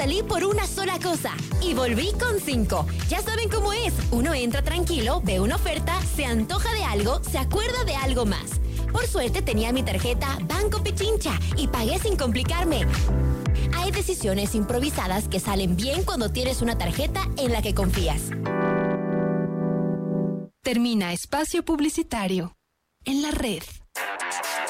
salí por una sola cosa y volví con 5. Ya saben cómo es. Uno entra tranquilo, ve una oferta, se antoja de algo, se acuerda de algo más. Por suerte tenía mi tarjeta Banco Pichincha y pagué sin complicarme. Hay decisiones improvisadas que salen bien cuando tienes una tarjeta en la que confías. Termina espacio publicitario en la red.